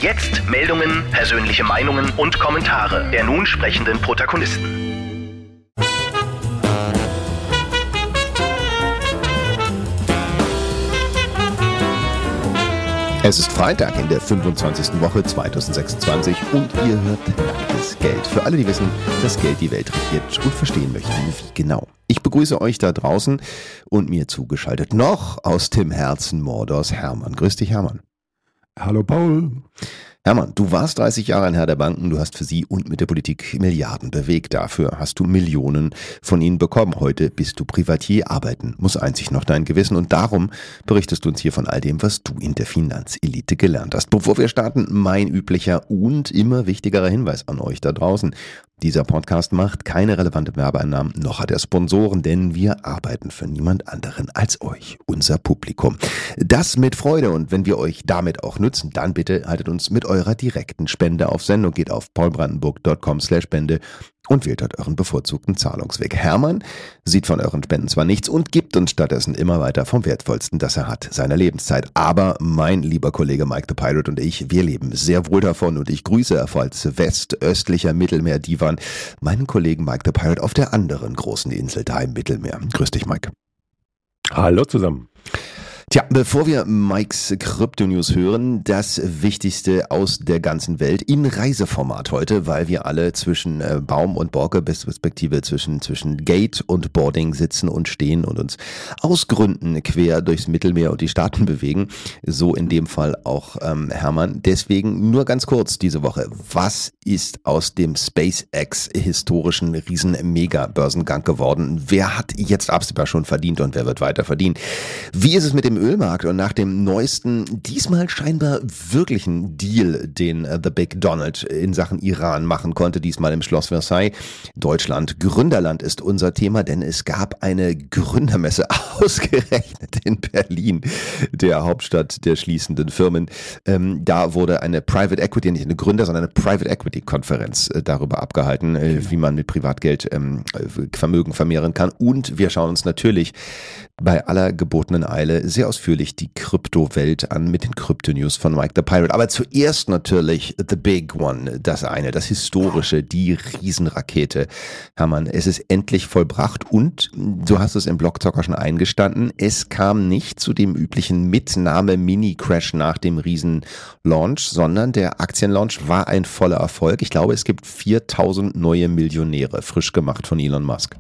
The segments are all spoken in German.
Jetzt Meldungen, persönliche Meinungen und Kommentare der nun sprechenden Protagonisten. Es ist Freitag in der 25. Woche 2026 und ihr hört Nacktes Geld. Für alle, die wissen, dass Geld die Welt regiert und verstehen möchten, wie genau. Ich begrüße euch da draußen und mir zugeschaltet noch aus dem Herzen Mordors Hermann. Grüß dich, Hermann. Hallo Paul. Hermann, du warst 30 Jahre ein Herr der Banken, du hast für sie und mit der Politik Milliarden bewegt. Dafür hast du Millionen von ihnen bekommen. Heute bist du Privatier, arbeiten muss einzig noch dein Gewissen und darum berichtest du uns hier von all dem, was du in der Finanzelite gelernt hast. Bevor wir starten, mein üblicher und immer wichtigerer Hinweis an euch da draußen. Dieser Podcast macht keine relevante Werbeeinnahmen, noch hat er Sponsoren, denn wir arbeiten für niemand anderen als euch, unser Publikum. Das mit Freude und wenn wir euch damit auch nützen, dann bitte haltet uns mit eurer direkten Spende auf Sendung, geht auf paulbrandenburg.com/Spende und wählt dort euren bevorzugten Zahlungsweg. Hermann sieht von euren Spenden zwar nichts und gibt uns stattdessen immer weiter vom Wertvollsten, das er hat, seiner Lebenszeit. Aber mein lieber Kollege Mike the Pirate und ich, wir leben sehr wohl davon und ich grüße als westöstlicher Mittelmeer-Divan meinen Kollegen Mike the Pirate auf der anderen großen Insel da im Mittelmeer. Grüß dich, Mike. Hallo zusammen. Tja, bevor wir Mikes Krypto-News hören, das Wichtigste aus der ganzen Welt in Reiseformat heute, weil wir alle zwischen Baum und Borke, respektive zwischen Gate und Boarding sitzen und stehen und uns aus Gründen quer durchs Mittelmeer und die Staaten bewegen. So in dem Fall auch Hermann. Deswegen nur ganz kurz diese Woche. Was ist aus dem SpaceX historischen Riesen-Mega-Börsengang geworden? Wer hat jetzt absehbar schon verdient und wer wird weiter verdienen? Wie ist es mit dem Ölmarkt und nach dem neuesten, diesmal scheinbar wirklichen Deal, den The Big Donald in Sachen Iran machen konnte, diesmal im Schloss Versailles. Deutschland, Gründerland ist unser Thema, denn es gab eine Gründermesse ausgerechnet in Berlin, der Hauptstadt der schließenden Firmen. Da wurde eine Private Equity, nicht eine Gründer, sondern eine Private Equity Konferenz darüber abgehalten, wie man mit Privatgeld Vermögen vermehren kann. Und wir schauen uns natürlich bei aller gebotenen Eile sehr ausführlich die Kryptowelt an mit den Krypto-News von Mike the Pirate. Aber zuerst natürlich the big one, das Historische, die Riesenrakete. Hermann, es ist endlich vollbracht und du hast es im Blogzocker schon eingestanden, es kam nicht zu dem üblichen Mitnahme-Mini-Crash nach dem Riesen-Launch, sondern der Aktienlaunch war ein voller Erfolg. Ich glaube, es gibt 4000 neue Millionäre, frisch gemacht von Elon Musk.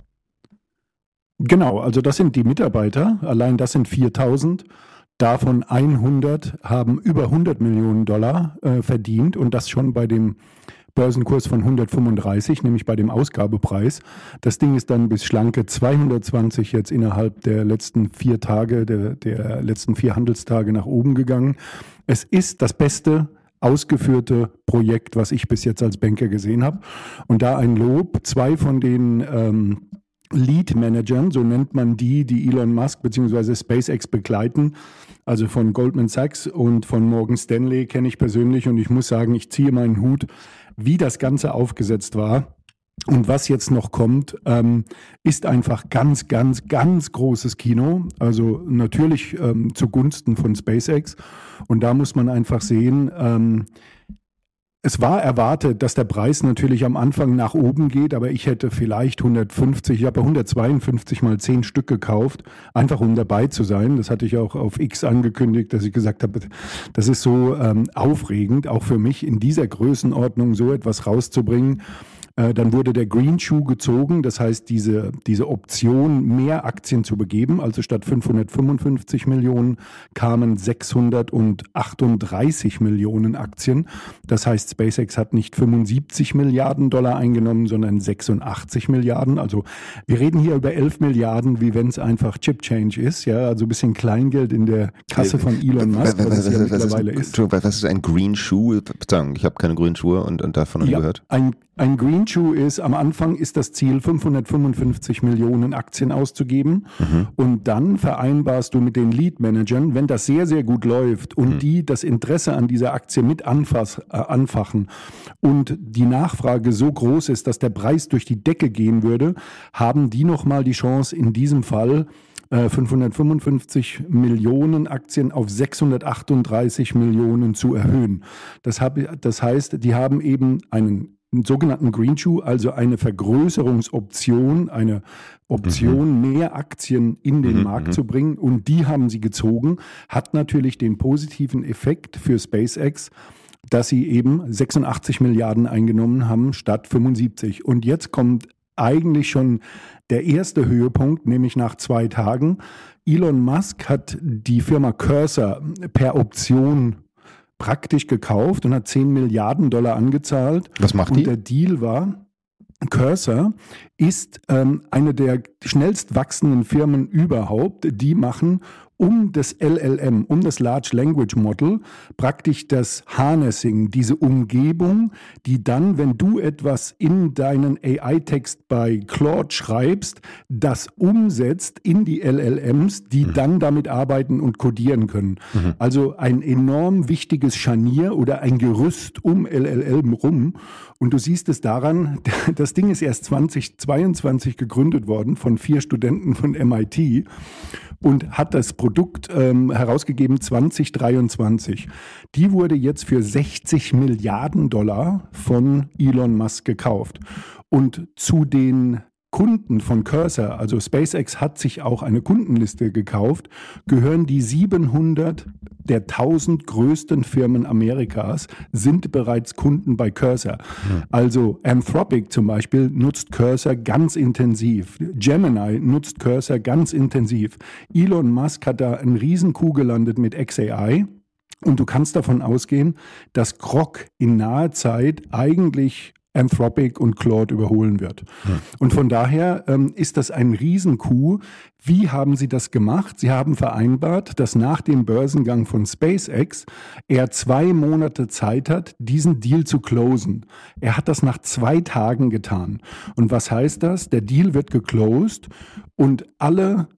Genau, also das sind die Mitarbeiter, allein das sind 4000, davon 100 haben über $100 Millionen verdient und das schon bei dem Börsenkurs von 135, nämlich bei dem Ausgabepreis. Das Ding ist dann bis schlanke 220 jetzt innerhalb der letzten 4 Tage, der letzten 4 Handelstage nach oben gegangen. Es ist das beste ausgeführte Projekt, was ich bis jetzt als Banker gesehen habe. Und da ein Lob, 2 von den Lead-Managern, so nennt man die Elon Musk bzw. SpaceX begleiten, also von Goldman Sachs und von Morgan Stanley kenne ich persönlich und ich muss sagen, ich ziehe meinen Hut, wie das Ganze aufgesetzt war. Und was jetzt noch kommt, ist einfach ganz, ganz, ganz großes Kino, also natürlich zugunsten von SpaceX und da muss man einfach sehen, es war erwartet, dass der Preis natürlich am Anfang nach oben geht, aber ich hätte vielleicht 150, ich habe 152 mal 10 Stück gekauft, einfach um dabei zu sein. Das hatte ich auch auf X angekündigt, dass ich gesagt habe, das ist so aufregend, auch für mich in dieser Größenordnung so etwas rauszubringen. Dann wurde der Green Shoe gezogen, das heißt diese Option, mehr Aktien zu begeben, also statt 555 Millionen kamen 638 Millionen Aktien. Das heißt, SpaceX hat nicht 75 Milliarden Dollar eingenommen, sondern 86 Milliarden. Also wir reden hier über 11 Milliarden, wie wenn es einfach Chip Change ist, ja, also ein bisschen Kleingeld in der Kasse von Elon Musk, was es ja mittlerweile ist. Was ist ein Green Shoe? Ich habe keine grünen Schuhe und davon noch nie gehört. Ein Green Shoe ist, am Anfang ist das Ziel, 555 Millionen Aktien auszugeben. Und dann vereinbarst du mit den Lead-Managern, wenn das sehr, sehr gut läuft und die das Interesse an dieser Aktie mit anfachen und die Nachfrage so groß ist, dass der Preis durch die Decke gehen würde, haben die nochmal die Chance, in diesem Fall 555 Millionen Aktien auf 638 Millionen zu erhöhen. Das heißt, die haben eben einen sogenannten Greenshoe, also eine Vergrößerungsoption, eine Option, mehr Aktien in den Markt zu bringen, und die haben sie gezogen, hat natürlich den positiven Effekt für SpaceX, dass sie eben 86 Milliarden eingenommen haben statt 75. Und jetzt kommt eigentlich schon der erste Höhepunkt, nämlich nach 2 Tagen. Elon Musk hat die Firma Cursor per Option praktisch gekauft und hat $10 Milliarden angezahlt. Was macht die? Und der Deal war, Cursor ist eine der schnellst wachsenden Firmen überhaupt. Die machen um das LLM, um das Large Language Model, praktisch das Harnessing, diese Umgebung, die dann, wenn du etwas in deinen AI-Text bei Claude schreibst, das umsetzt in die LLMs, die dann damit arbeiten und codieren können. Also ein enorm wichtiges Scharnier oder ein Gerüst um LLM rum. Und du siehst es daran, das Ding ist erst 2022 gegründet worden von 4 Studenten von MIT und hat das Produkt herausgegeben 2023. Die wurde jetzt für $60 Milliarden von Elon Musk gekauft. Und zu den Kunden von Cursor, also SpaceX hat sich auch eine Kundenliste gekauft, gehören die 700 der 1000 größten Firmen Amerikas, sind bereits Kunden bei Cursor. Also Anthropic zum Beispiel nutzt Cursor ganz intensiv. Gemini nutzt Cursor ganz intensiv. Elon Musk hat da einen Riesenkuh gelandet mit xAI. Und du kannst davon ausgehen, dass Grok in naher Zeit eigentlich Anthropic und Claude überholen wird. Und von daher ist das ein Riesencoup. Wie haben sie das gemacht? Sie haben vereinbart, dass nach dem Börsengang von SpaceX er 2 Monate Zeit hat, diesen Deal zu closen. Er hat das nach 2 Tagen getan. Und was heißt das? Der Deal wird geclosed und alle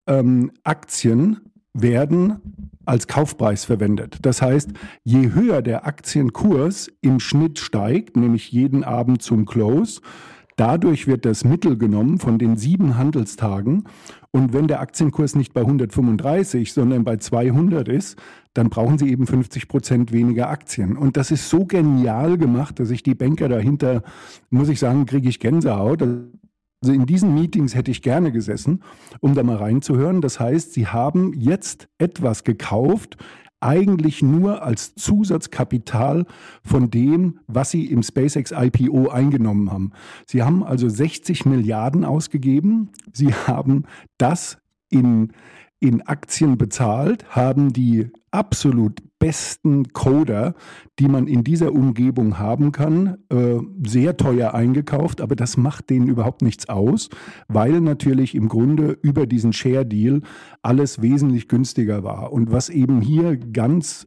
Aktien werden als Kaufpreis verwendet. Das heißt, je höher der Aktienkurs im Schnitt steigt, nämlich jeden Abend zum Close, dadurch wird das Mittel genommen von den 7 Handelstagen. Und wenn der Aktienkurs nicht bei 135, sondern bei 200 ist, dann brauchen sie eben 50% weniger Aktien. Und das ist so genial gemacht, dass ich die Banker dahinter, muss ich sagen, kriege ich Gänsehaut. Also in diesen Meetings hätte ich gerne gesessen, um da mal reinzuhören. Das heißt, sie haben jetzt etwas gekauft, eigentlich nur als Zusatzkapital von dem, was sie im SpaceX IPO eingenommen haben. Sie haben also 60 Milliarden ausgegeben. Sie haben das in Aktien bezahlt, haben die absolut besten Coder, die man in dieser Umgebung haben kann, sehr teuer eingekauft, aber das macht denen überhaupt nichts aus, weil natürlich im Grunde über diesen Share-Deal alles wesentlich günstiger war. Und was eben hier ganz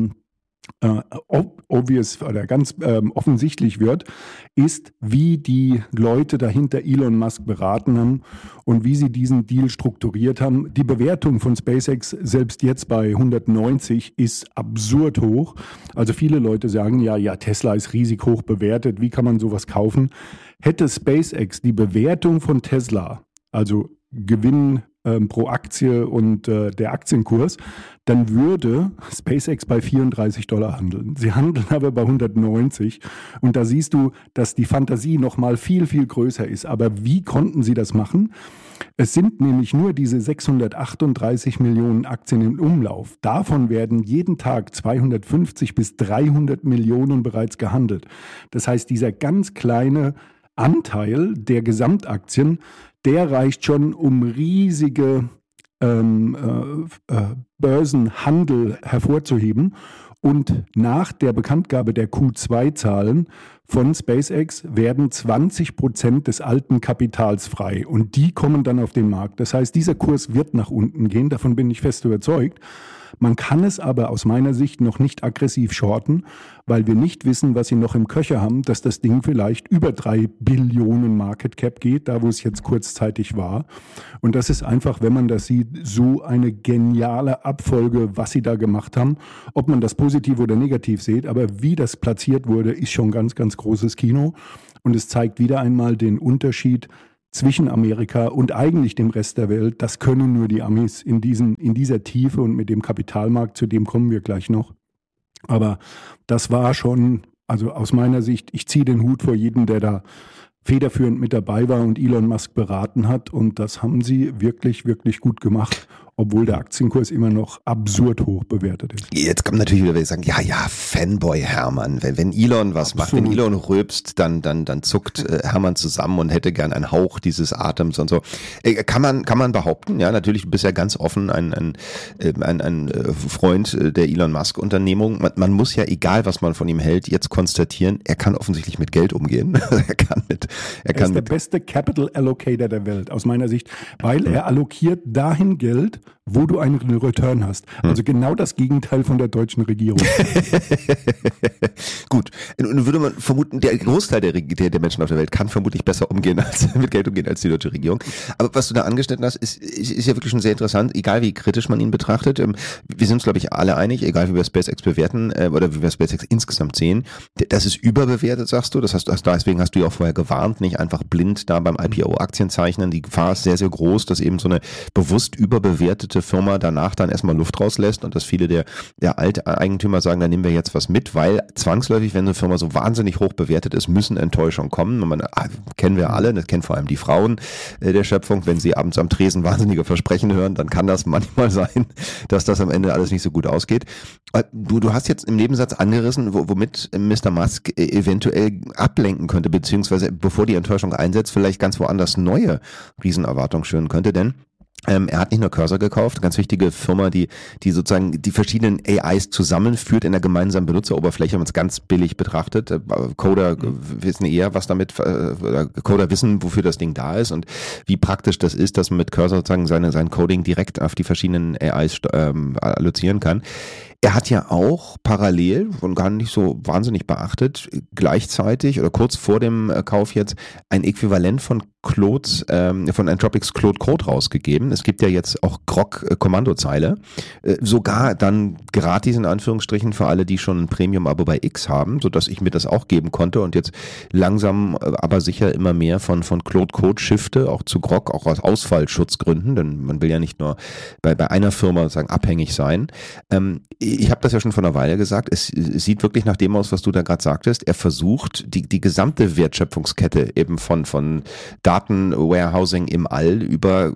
obvious oder ganz offensichtlich wird, ist, wie die Leute dahinter Elon Musk beraten haben und wie sie diesen Deal strukturiert haben. Die Bewertung von SpaceX selbst jetzt bei 190 ist absurd hoch. Also viele Leute sagen, ja, Tesla ist riesig hoch bewertet, wie kann man sowas kaufen? Hätte SpaceX die Bewertung von Tesla, also Gewinn pro Aktie und der Aktienkurs, dann würde SpaceX bei $34 handeln. Sie handeln aber bei 190 und da siehst du, dass die Fantasie nochmal viel, viel größer ist. Aber wie konnten sie das machen? Es sind nämlich nur diese 638 Millionen Aktien im Umlauf. Davon werden jeden Tag 250 bis 300 Millionen bereits gehandelt. Das heißt, dieser ganz kleine Anteil der Gesamtaktien, der reicht schon, um riesige Börsenhandel hervorzuheben. Und nach der Bekanntgabe der Q2-Zahlen von SpaceX werden 20% des alten Kapitals frei. Und die kommen dann auf den Markt. Das heißt, dieser Kurs wird nach unten gehen. Davon bin ich fest überzeugt. Man kann es aber aus meiner Sicht noch nicht aggressiv shorten, weil wir nicht wissen, was sie noch im Köcher haben, dass das Ding vielleicht über 3 Billionen Market Cap geht, da wo es jetzt kurzzeitig war. Und das ist einfach, wenn man das sieht, so eine geniale Abfolge, was sie da gemacht haben. Ob man das positiv oder negativ sieht, aber wie das platziert wurde, ist schon ganz, ganz großes Kino. Und es zeigt wieder einmal den Unterschied zwischen Amerika und eigentlich dem Rest der Welt, das können nur die Amis in dieser Tiefe und mit dem Kapitalmarkt, zu dem kommen wir gleich noch. Aber das war schon, also aus meiner Sicht, ich ziehe den Hut vor jedem, der da federführend mit dabei war und Elon Musk beraten hat. Und das haben sie wirklich, wirklich gut gemacht, obwohl der Aktienkurs immer noch absurd hoch bewertet ist. Jetzt kommt natürlich wieder, wenn ich sagen, ja, Fanboy Hermann. Wenn Elon was macht, wenn Elon rülpst, dann zuckt Hermann zusammen und hätte gern einen Hauch dieses Atems und so. Kann man behaupten, ja, natürlich, du bist ja ganz offen ein Freund der Elon Musk Unternehmung. Man muss ja, egal was man von ihm hält, jetzt konstatieren, er kann offensichtlich mit Geld umgehen. Er ist der beste Capital Allocator der Welt, aus meiner Sicht, weil er allokiert dahin Geld, wo du einen Return hast. Also genau das Gegenteil von der deutschen Regierung. Gut, nun würde man vermuten, der Großteil der Menschen auf der Welt kann vermutlich besser mit Geld umgehen als die deutsche Regierung. Aber was du da angeschnitten hast, ist ja wirklich schon sehr interessant, egal wie kritisch man ihn betrachtet. Wir sind uns, glaube ich, alle einig, egal wie wir SpaceX bewerten oder wie wir SpaceX insgesamt sehen. Das ist überbewertet, sagst du. Deswegen hast du ja auch vorher gewarnt, nicht einfach blind da beim IPO Aktien zeichnen. Die Gefahr ist sehr, sehr groß, dass eben so eine bewusst überbewertete Firma danach dann erstmal Luft rauslässt und dass viele der Alteigentümer sagen, da nehmen wir jetzt was mit, weil zwangsläufig, wenn eine Firma so wahnsinnig hoch bewertet ist, müssen Enttäuschungen kommen. Kennen wir alle, das kennen vor allem die Frauen der Schöpfung, wenn sie abends am Tresen wahnsinnige Versprechen hören, dann kann das manchmal sein, dass das am Ende alles nicht so gut ausgeht. Du hast jetzt im Nebensatz angerissen, womit Mr. Musk eventuell ablenken könnte, beziehungsweise bevor die Enttäuschung einsetzt, vielleicht ganz woanders neue Riesenerwartungen schüren könnte, denn er hat nicht nur Cursor gekauft, eine ganz wichtige Firma, die sozusagen die verschiedenen AIs zusammenführt in der gemeinsamen Benutzeroberfläche, wenn man es ganz billig betrachtet. Coder wissen eher, Coder wissen, wofür das Ding da ist und wie praktisch das ist, dass man mit Cursor sozusagen sein Coding direkt auf die verschiedenen AIs allozieren kann. Er hat ja auch parallel und gar nicht so wahnsinnig beachtet, gleichzeitig oder kurz vor dem Kauf jetzt ein Äquivalent von von Anthropics Claude Code rausgegeben. Es gibt ja jetzt auch Grok-Kommandozeile. Sogar dann gratis in Anführungsstrichen für alle, die schon ein Premium-Abo bei X haben, sodass ich mir das auch geben konnte und jetzt langsam, aber sicher immer mehr von Claude Code shifte, auch zu Grok, auch aus Ausfallschutzgründen, denn man will ja nicht nur bei einer Firma sozusagen abhängig sein. Ich habe das ja schon vor einer Weile gesagt, es sieht wirklich nach dem aus, was du da gerade sagtest. Er versucht, die gesamte Wertschöpfungskette eben von Datenwarehousing im All über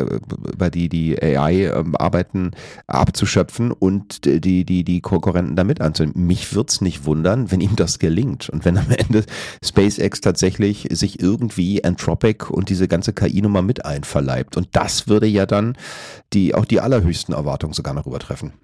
die AI-Arbeiten abzuschöpfen und die Konkurrenten damit anzunehmen. Mich wird's nicht wundern, wenn ihm das gelingt und wenn am Ende SpaceX tatsächlich sich irgendwie Anthropic und diese ganze KI-Nummer mit einverleibt. Und das würde ja dann auch die allerhöchsten Erwartungen sogar noch übertreffen.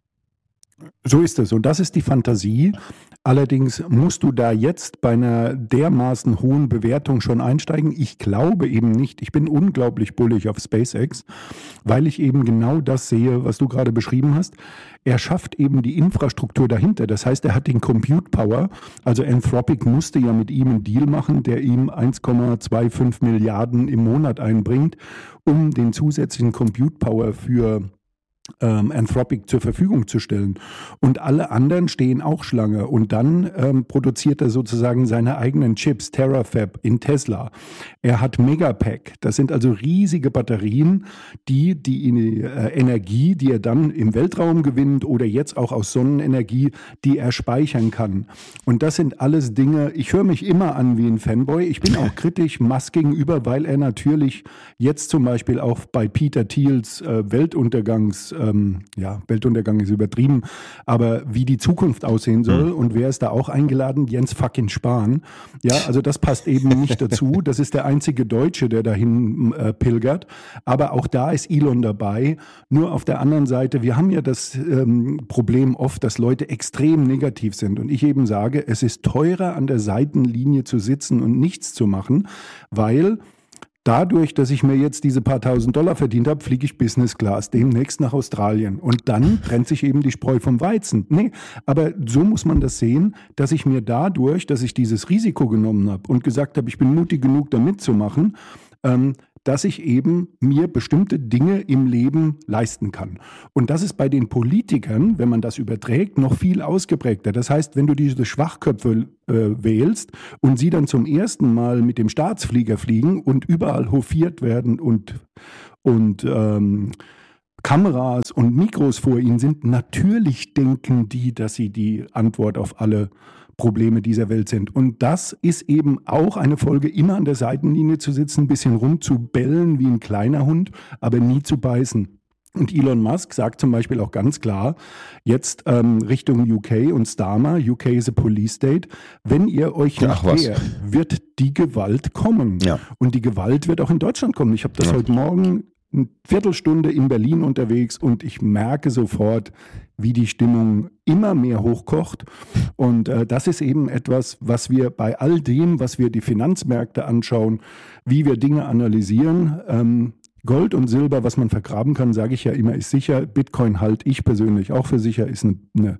So ist es. Und das ist die Fantasie. Allerdings musst du da jetzt bei einer dermaßen hohen Bewertung schon einsteigen. Ich glaube eben nicht. Ich bin unglaublich bullig auf SpaceX, weil ich eben genau das sehe, was du gerade beschrieben hast. Er schafft eben die Infrastruktur dahinter. Das heißt, er hat den Compute Power. Also Anthropic musste ja mit ihm einen Deal machen, der ihm 1,25 Milliarden im Monat einbringt, um den zusätzlichen Compute Power für Anthropic zur Verfügung zu stellen. Und alle anderen stehen auch Schlange. Und dann produziert er sozusagen seine eigenen Chips, Terafab in Tesla. Er hat Megapack. Das sind also riesige Batterien, die Energie, die er dann im Weltraum gewinnt oder jetzt auch aus Sonnenenergie, die er speichern kann. Und das sind alles Dinge, ich höre mich immer an wie ein Fanboy. Ich bin auch kritisch Musk gegenüber, weil er natürlich jetzt zum Beispiel auch bei Peter Thiels Weltuntergang ist übertrieben, aber wie die Zukunft aussehen soll und wer ist da auch eingeladen? Jens fucking Spahn. Ja, also das passt eben nicht dazu. Das ist der einzige Deutsche, der dahin pilgert. Aber auch da ist Elon dabei. Nur auf der anderen Seite, wir haben ja das Problem oft, dass Leute extrem negativ sind und ich eben sage, es ist teurer an der Seitenlinie zu sitzen und nichts zu machen, weil dadurch, dass ich mir jetzt diese paar $1.000 verdient habe, fliege ich Business Class demnächst nach Australien. Und dann trennt sich eben die Spreu vom Weizen. Nee, aber so muss man das sehen, dass ich mir dadurch, dass ich dieses Risiko genommen habe und gesagt habe, ich bin mutig genug, da mitzumachen, dass ich eben mir bestimmte Dinge im Leben leisten kann. Und das ist bei den Politikern, wenn man das überträgt, noch viel ausgeprägter. Das heißt, wenn du diese Schwachköpfe wählst und sie dann zum ersten Mal mit dem Staatsflieger fliegen und überall hofiert werden und Kameras und Mikros vor ihnen sind, natürlich denken die, dass sie die Antwort auf alle Probleme dieser Welt sind. Und das ist eben auch eine Folge, immer an der Seitenlinie zu sitzen, ein bisschen rumzubellen wie ein kleiner Hund, aber nie zu beißen. Und Elon Musk sagt zum Beispiel auch ganz klar, jetzt Richtung UK und Starmer, UK is a police state, wenn ihr euch nicht wehrt, wird die Gewalt kommen. Ja. Und die Gewalt wird auch in Deutschland kommen. Ich habe das heute Morgen eine Viertelstunde in Berlin unterwegs und ich merke sofort, wie die Stimmung immer mehr hochkocht. Und das ist eben etwas, was wir bei all dem, was wir die Finanzmärkte anschauen, wie wir Dinge analysieren, Gold und Silber, was man vergraben kann, sage ich ja immer, ist sicher. Bitcoin halte ich persönlich auch für sicher, ist eine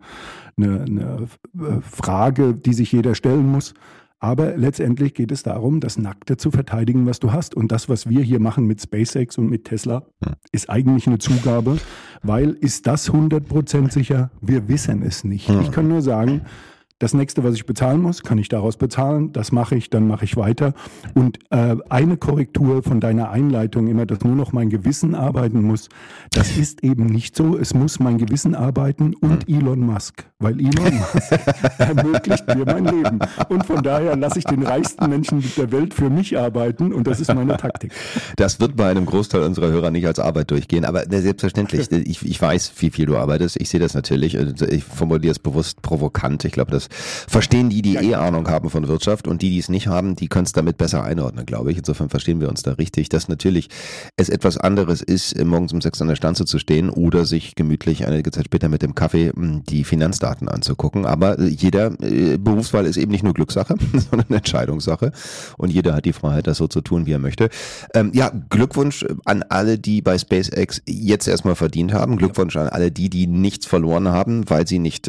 Frage, die sich jeder stellen muss. Aber letztendlich geht es darum, das Nackte zu verteidigen, was du hast. Und das, was wir hier machen mit SpaceX und mit Tesla, ist eigentlich eine Zugabe, weil ist das 100% sicher? Wir wissen es nicht. Ich kann nur sagen, das nächste, was ich bezahlen muss, kann ich daraus bezahlen. Das mache ich, dann mache ich weiter. Und eine Korrektur von deiner Einleitung immer, dass nur noch mein Gewissen arbeiten muss, das ist eben nicht so. Es muss mein Gewissen arbeiten und Elon Musk, weil Elon Musk ermöglicht mir mein Leben. Und von daher lasse ich den reichsten Menschen der Welt für mich arbeiten und das ist meine Taktik. Das wird bei einem Großteil unserer Hörer nicht als Arbeit durchgehen, aber selbstverständlich, ich weiß, wie viel du arbeitest. Ich sehe das natürlich. Ich formuliere es bewusst provokant. Ich glaube, das verstehen die Ahnung haben von Wirtschaft und die es nicht haben, die können es damit besser einordnen, glaube ich. Insofern verstehen wir uns da richtig, dass natürlich es etwas anderes ist, morgens um 6 an der Stanze zu stehen oder sich gemütlich einige Zeit später mit dem Kaffee die Finanzdaten anzugucken. Aber jeder Berufswahl ist eben nicht nur Glückssache, sondern Entscheidungssache und jeder hat die Freiheit, das so zu tun, wie er möchte. Glückwunsch an alle, die bei SpaceX jetzt erstmal verdient haben. Glückwunsch an alle die nichts verloren haben, weil sie nicht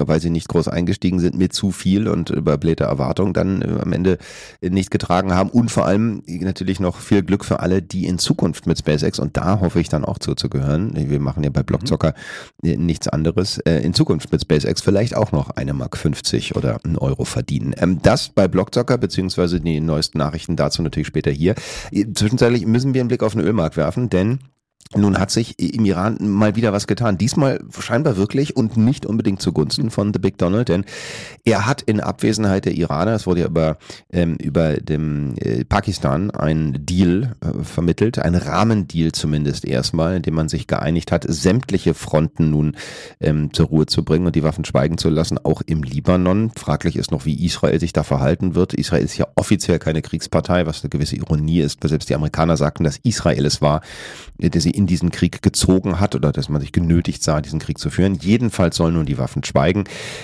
groß eingestiegen sind mit zu viel und überblähte Erwartungen dann am Ende nicht getragen haben und vor allem natürlich noch viel Glück für alle, die in Zukunft mit SpaceX, und da hoffe ich dann auch zuzugehören, wir machen ja bei Blockzocker nichts anderes, in Zukunft mit SpaceX vielleicht auch noch 1,50 Mark oder €1 verdienen. Das bei Blockzocker, beziehungsweise die neuesten Nachrichten dazu natürlich später hier. Zwischenzeitlich müssen wir einen Blick auf den Ölmarkt werfen, denn nun hat sich im Iran mal wieder was getan. Diesmal scheinbar wirklich und nicht unbedingt zugunsten von The Big Donald, denn er hat in Abwesenheit der Iraner, es wurde ja über dem Pakistan ein Deal vermittelt, ein Rahmendeal zumindest erstmal, in dem man sich geeinigt hat, sämtliche Fronten nun zur Ruhe zu bringen und die Waffen schweigen zu lassen, auch im Libanon. Fraglich ist noch, wie Israel sich da verhalten wird. Israel ist ja offiziell keine Kriegspartei, was eine gewisse Ironie ist, weil selbst die Amerikaner sagten, dass Israel es war, der sie in diesen Krieg gezogen hat oder dass man sich genötigt sah, diesen Krieg zu führen. Jedenfalls sollen nun die Waffen schweigen.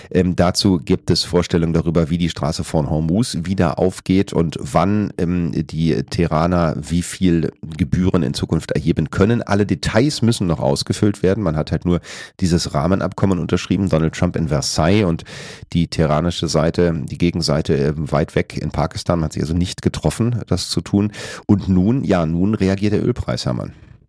Dazu gibt es Vorstellungen darüber, wie die Straße von Hormuz wieder aufgeht und wann die Teheraner wie viel Gebühren in Zukunft erheben können. Alle Details müssen noch ausgefüllt werden. Man hat halt nur dieses Rahmenabkommen unterschrieben, Donald Trump in Versailles und die teheranische Seite, die Gegenseite weit weg in Pakistan, man hat sich also nicht getroffen, das zu tun. Und nun reagiert der Ölpreis, Hermann.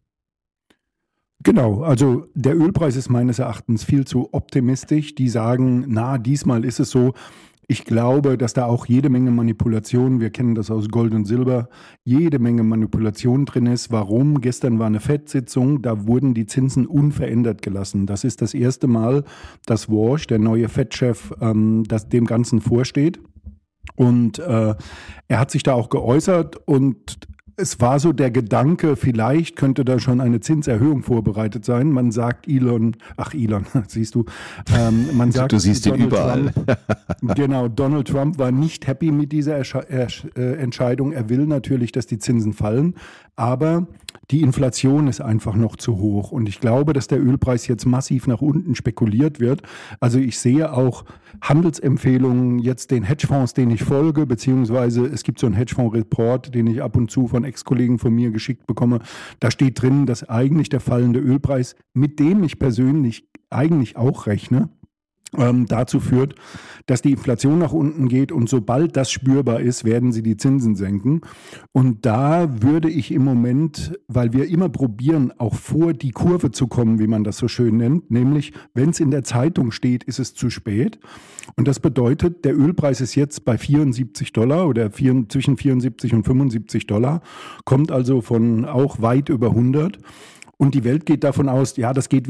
Genau, also der Ölpreis ist meines Erachtens viel zu optimistisch. Die sagen, diesmal ist es so. Ich glaube, dass da auch jede Menge Manipulation, wir kennen das aus Gold und Silber, jede Menge Manipulation drin ist. Warum? Gestern war eine FED-Sitzung, da wurden die Zinsen unverändert gelassen. Das ist das erste Mal, dass Walsh, der neue FED-Chef, dem Ganzen vorsteht. Und er hat sich da auch geäußert und es war so der Gedanke, vielleicht könnte da schon eine Zinserhöhung vorbereitet sein. Man sagt siehst du, man sagt, du siehst ihn überall. Donald Trump war nicht happy mit dieser Entscheidung. Er will natürlich, dass die Zinsen fallen, aber die Inflation ist einfach noch zu hoch. Und ich glaube, dass der Ölpreis jetzt massiv nach unten spekuliert wird. Also ich sehe auch Handelsempfehlungen jetzt den Hedgefonds, denen ich folge, beziehungsweise es gibt so einen Hedgefonds-Report, den ich ab und zu von Ex-Kollegen von mir geschickt bekomme. Da steht drin, dass eigentlich der fallende Ölpreis, mit dem ich persönlich eigentlich auch rechne, dazu führt, dass die Inflation nach unten geht und sobald das spürbar ist, werden sie die Zinsen senken. Und da würde ich im Moment, weil wir immer probieren, auch vor die Kurve zu kommen, wie man das so schön nennt, nämlich wenn es in der Zeitung steht, ist es zu spät. Und das bedeutet, der Ölpreis ist jetzt bei $74 oder zwischen 74 und $75, kommt also von auch weit über 100. Und die Welt geht davon aus, ja, das geht